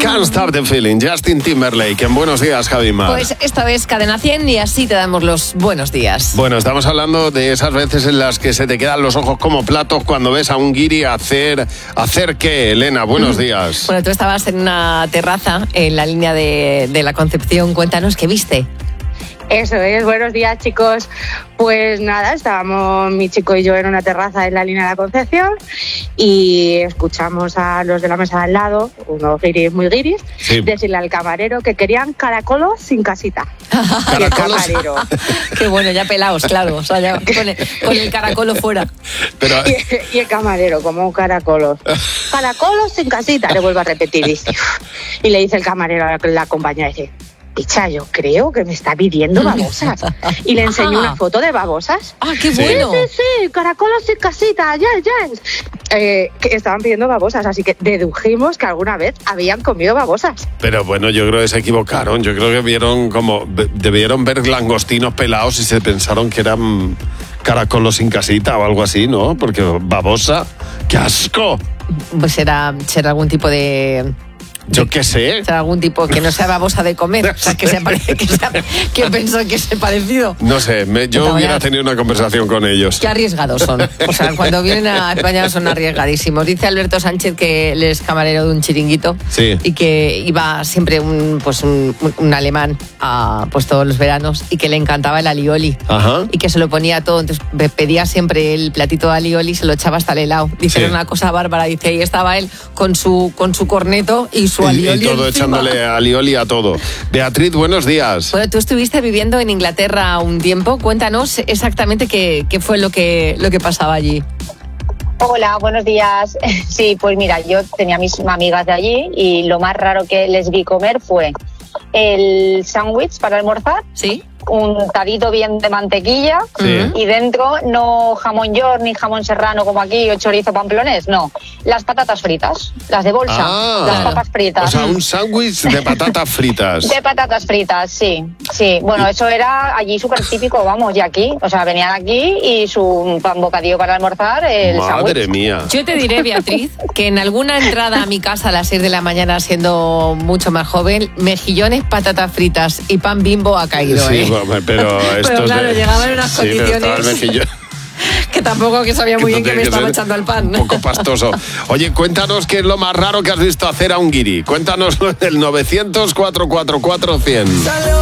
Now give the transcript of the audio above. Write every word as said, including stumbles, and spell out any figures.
Can't Stop the Feeling, Justin Timberlake. En Buenos Días, Javi Mar. Pues esta vez Cadena cien y así te damos los buenos días. Bueno, estamos hablando de esas veces en las que se te quedan los ojos como platos cuando ves a un guiri hacer... ¿Hacer qué, Elena? Buenos días. Bueno, tú estabas en una terraza en la línea de, de la Concepción. Cuéntanos, ¿qué viste? Eso es, buenos días, chicos. Pues nada, estábamos mi chico y yo en una terraza en la línea de la Concepción y escuchamos a los de la mesa de al lado, unos guiris muy guiris, sí, decirle al camarero que querían caracolos sin casita. Y el camarero. Qué bueno, ya pelaos, claro, o sea, ya con el, con el caracolo fuera. Pero... Y, y el camarero, como caracolos. Caracolos sin casita, le vuelvo a repetir. Y, y le dice el camarero a la compañera, dice... Picha, yo creo que me está pidiendo babosas. Y le enseñó una foto de babosas. ¡Ah, qué bueno! Sí, sí, sí, caracolos sin casita, yes, yes. Eh, que estaban pidiendo babosas, así que dedujimos que alguna vez habían comido babosas. Pero bueno, yo creo que se equivocaron. Yo creo que vieron como... Debieron ver langostinos pelados y se pensaron que eran caracolos sin casita o algo así, ¿no? Porque babosa, ¡qué asco! Pues será, será algún tipo de... Yo qué sé. O sea, algún tipo que no sea babosa de comer. O sea, que, sea, que, sea, que pensó que es parecido. No sé, me, yo hubiera tenido una conversación con ellos. Qué arriesgados son. O sea, cuando vienen a España son arriesgadísimos. Dice Alberto Sánchez que él es camarero de un chiringuito. Sí. Y que iba siempre un, pues un, un alemán a, pues todos los veranos y que le encantaba el alioli. Ajá. Y que se lo ponía todo. Entonces pedía siempre el platito de alioli y se lo echaba hasta el helado. Dice, sí, era una cosa bárbara. Dice, ahí estaba él con su, con su corneto y su alioli. Y, y todo encima, echándole alioli a todo. Beatriz, buenos días. Bueno, tú estuviste viviendo en Inglaterra un tiempo. Cuéntanos exactamente qué, qué fue lo que, lo que pasaba allí. Hola, buenos días. Sí, pues mira, yo tenía mis amigas de allí y lo más raro que les vi comer fue el sándwich para almorzar. Sí. Untadito bien de mantequilla, sí, y dentro no jamón york ni jamón serrano como aquí o chorizo pamplonés, no, las patatas fritas, las de bolsa, ah, las papas fritas. O sea, un sándwich de patatas fritas. De patatas fritas, sí, sí. Bueno, eso era allí súper típico, vamos, y aquí, o sea, venían aquí y su pan bocadillo para almorzar, el sándwich. Madre mía. Yo te diré, Beatriz, que en alguna entrada a mi casa a las seis de la mañana, siendo mucho más joven, mejillones, patatas fritas y pan Bimbo ha caído, sí, ¿eh? Pero, esto pero claro, de... llegaban en unas sí, condiciones que tampoco que sabía muy bien que me estaba echando al pan. Un poco pastoso. Oye, cuéntanos qué es lo más raro que has visto hacer a un guiri. Cuéntanos el novecientos, cuatrocientos cuarenta y cuatro, cien.